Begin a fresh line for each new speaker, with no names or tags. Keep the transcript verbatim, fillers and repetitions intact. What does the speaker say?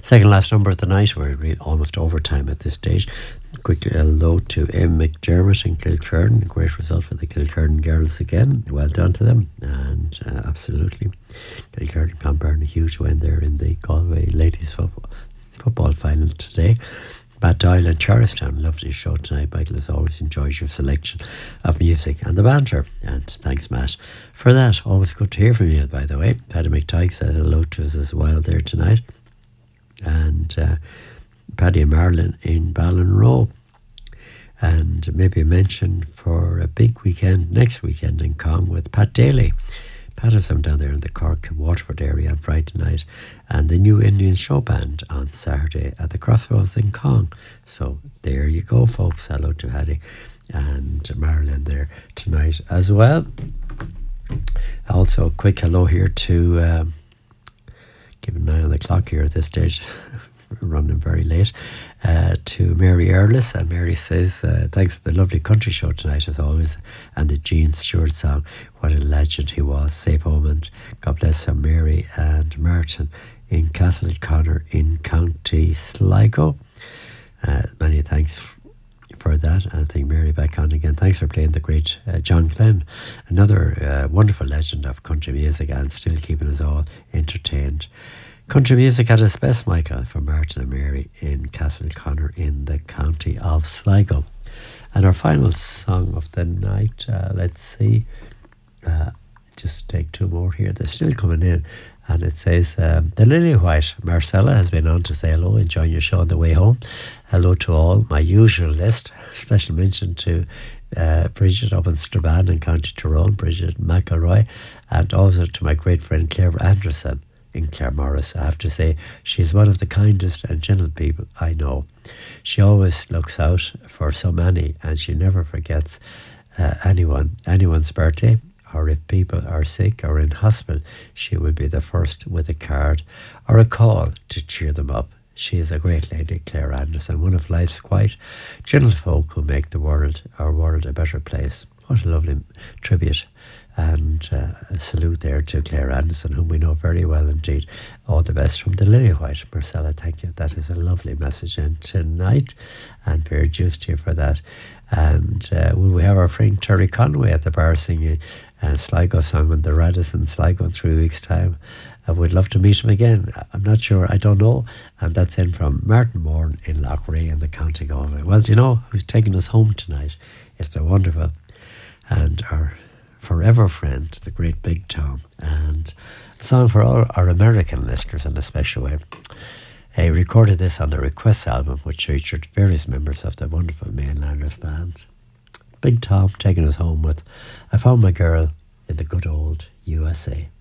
Second last number of the night. We're re- almost overtime at this stage. Quick hello to M. McDermott in Kilkerran. A great result for the Kilkerran girls again. Well done to them. And uh, absolutely, Kilkerran Clonberne, a huge win there in the Galway ladies football, football final today. Matt Doyle and Charlestown, lovely show tonight. Michael, as always, enjoys your selection of music and the banter. And thanks, Matt, for that. Always good to hear from you, by the way. Paddy McTighe said hello to us as well there tonight. And uh, Paddy and Marlon in Ballinrobe. And maybe a mention for a big weekend next weekend in Cong with Pat Daly. Pat has them down there in the Cork and Waterford area on Friday night, and the New Indian Show Band on Saturday at the Crossroads in Cong. So there you go, folks. Hello to Paddy and Marilyn there tonight as well. Also, a quick hello here to, um, keep an eye on the clock here at this stage, running very late, uh, to Mary Earlis. And Mary says, uh, thanks for the lovely country show tonight as always, and the Gene Stewart song. What a legend he was. Safe home, and God bless her, Mary and Martin in Castleconnor in County Sligo. Uh, many thanks f- for that. And I think Mary back on again. Thanks for playing the great uh, John Glenn, another uh, wonderful legend of country music, and still keeping us all entertained. Country music at its best, Michael, for Martin and Mary in Castleconnor in the county of Sligo. And our final song of the night, uh, let's see, uh, just take two more here. They're still coming in. And it says, um, the Lily White, Marcella, has been on to say hello, enjoying your show on the way home. Hello to all, my usual list. Special mention to uh, Bridget up in Strabane in County Tyrone, Bridget McElroy, and also to my great friend Claire Anderson in Claremorris. I have to say, she's one of the kindest and gentle people I know. She always looks out for so many, and she never forgets uh, anyone, anyone's birthday, or if people are sick or in hospital, she will be the first with a card or a call to cheer them up. She is a great lady, Claire Anderson, one of life's quite gentle folk who make the world, our world, a better place. What a lovely tribute. And uh, a salute there to Claire Anderson, whom we know very well indeed. All the best from the Lily White. Marcella, thank you. That is a lovely message and tonight, and very juiced to you for that. And uh, will we have our friend Terry Conway at the bar singing a Sligo song on the Radisson Sligo in three weeks' time? I would love to meet him again. I'm not sure, I don't know. And that's in from Martin Moore in Lochray in the County Galway. Well, do you know who's taking us home tonight? It's the wonderful and our forever friend, the great Big Tom, and a song for all our American listeners in a special way. He recorded this on the Request album, which featured various members of the wonderful Mainlanders band. Big Tom taking us home with I Found My Girl in the Good Old U S A.